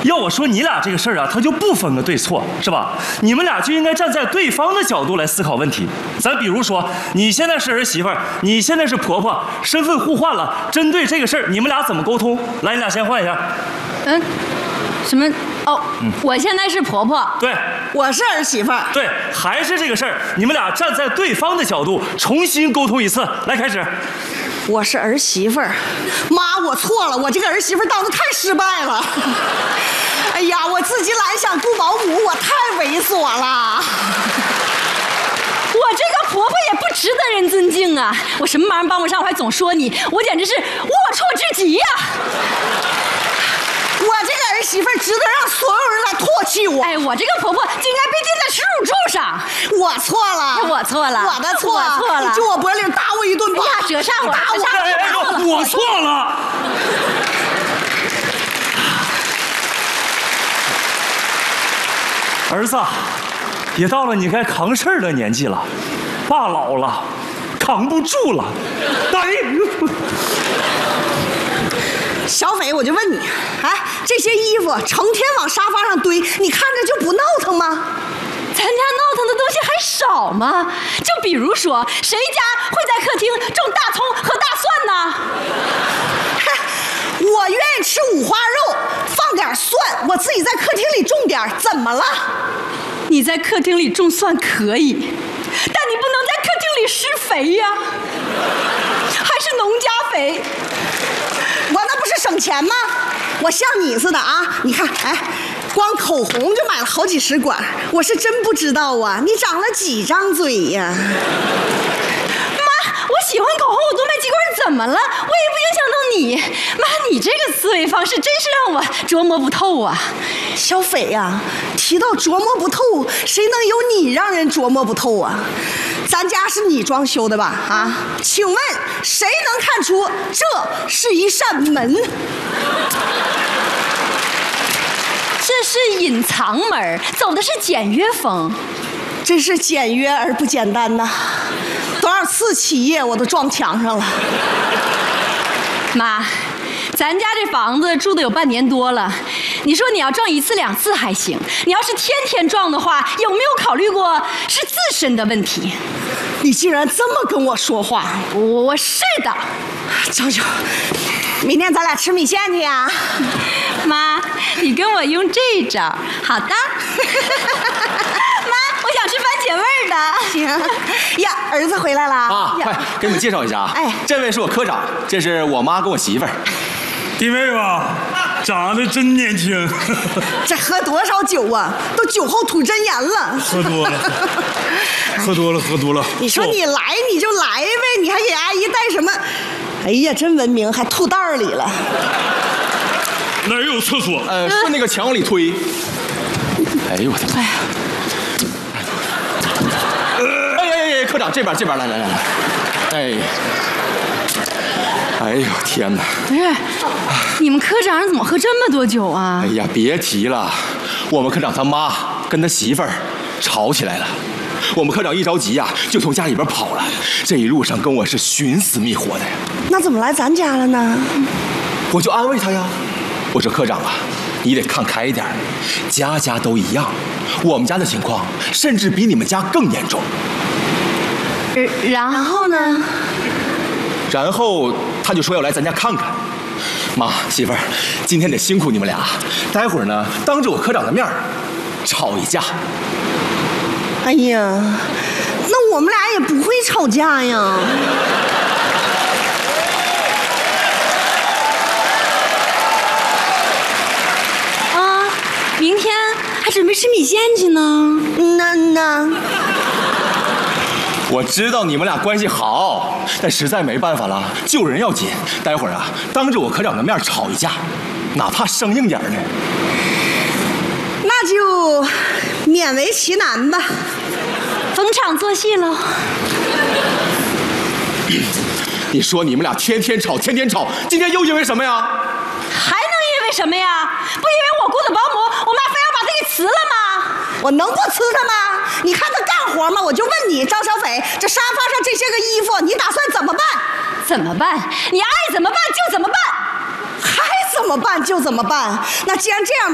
要我说你俩这个事儿啊，他就不分个对错，是吧？你们俩就应该站在对方的角度来思考问题。咱比如说，你现在是儿媳妇儿，你现在是婆婆，身份互换了，针对这个事儿，你们俩怎么沟通？来，你俩先换一下。 什么？哦，我现在是婆婆， 对， 我是儿媳妇儿。 对，还是这个事儿，你们俩站在对方的角度重新沟通一次。来，开始。 我是儿媳妇儿，妈，我错了，我这个儿媳妇儿当的太失败了。哎呀，我自己懒想雇保姆，我太猥琐了。 我这个婆婆也不值得人尊敬啊！我什么忙帮不上，我还总说你，我简直是龌龊至极呀！ 我这个儿媳妇值得让所有人来唾弃我。 哎，我这个婆婆就应该被钉在耻辱柱上。 我错了， 我错了， 我的错， 我错了。 你就我脖领打我一顿吧。 哎呀，折煞我， 打我！ 我错了。儿子，也到了你该扛事儿的年纪了，爸老了，扛不住了。 小斐，我就问你，哎，这些衣服成天往沙发上堆，你看着就不闹腾吗？ 咱家闹腾的东西还少吗？就比如说，谁家会在客厅种大葱和大蒜呢？ 嗨，我愿意吃五花肉，放点蒜，我自己在客厅里种点，怎么了？ 你在客厅里种蒜可以，但你不能在客厅里施肥呀，还是农家肥。 我那不是省钱吗？我像你似的啊！你看，哎，光口红就买了好几10管，我是真不知道啊！你长了几张嘴呀？ 妈，我喜欢口红，我多买几管怎么了？我也不影响到你。妈，你这个思维方式真是让我琢磨不透啊！ 小斐呀，提到琢磨不透，谁能有你让人琢磨不透啊？咱家是你装修的吧？啊，请问谁能看出这是一扇门？ 这是隐藏门，走的是简约风。 真是简约而不简单呐！多少次起夜我都撞墙上了。 妈，咱家这房子住的有半年多了，你说你要撞1次2次还行，你要是天天撞的话，有没有考虑过是自身的问题？ 你竟然这么跟我说话！ 我是的。 周周，明天咱俩吃米线去呀？ 妈，你跟我用这招。好的。妈，我想吃番茄味儿的。 行。呀，儿子回来了啊！快给你们介绍一下啊！ 哎， 这位是我科长，这是我妈跟我媳妇儿。 弟妹吧，长得真年轻。 这喝多少酒啊？都酒后吐真言了。 喝多了，喝多了，喝多了。 你说你来你就来呗，你还给阿姨带什么？哎呀，真文明，还吐袋里了。 哪儿有厕所？ 顺那个墙往里推。哎呦我的妈！哎，科长这边来，哎呦天哪！ 不是，你们科长怎么喝这么多酒啊？ 哎呀，别提了，我们科长他妈跟他媳妇儿吵起来了。我们科长一着急呀，就从家里边跑了。这一路上跟我是寻死觅活的呀。 那怎么来咱家了呢？ 我就安慰他呀，我说科长啊，你得看开一点，家家都一样。我们家的情况甚至比你们家更严重。 然后呢？ 然后他就说要来咱家看看。妈，媳妇儿，今天得辛苦你们俩，待会儿呢，当着我科长的面吵一架。 哎呀，那我们俩也不会吵架呀。 啊，明天还准备吃米线去呢。 那我知道你们俩关系好，但实在没办法了，救人要紧。待会儿啊，当着我科长的面吵一架，哪怕生硬点呢。 那就勉为其难吧。 逢场作戏喽。 你说你们俩天天吵，今天又因为什么呀？ 还能因为什么呀？不因为我雇的保姆，我妈非要把她给辞了吗？ 我能不辞他吗？你看他干活吗？我就问你，张小斐，这沙发上这些个衣服，你打算怎么办？ 怎么办？你爱怎么办就怎么办。 还怎么办就怎么办？那既然这样吧。